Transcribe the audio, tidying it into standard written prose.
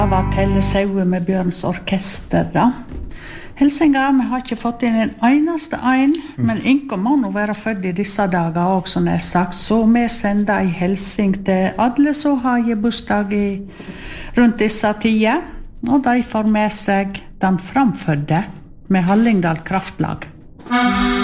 Av at Helle Saue med Bjørns orkester da. Hilsinger, vi har ikke fått inn en eneste ein, men Inko må nå være født i disse dager også, som jeg sagt, så vi sender en hilsing til alle som har bursdag rundt disse tider, og de får med seg den framfødde med Hallingdal Kraftlag.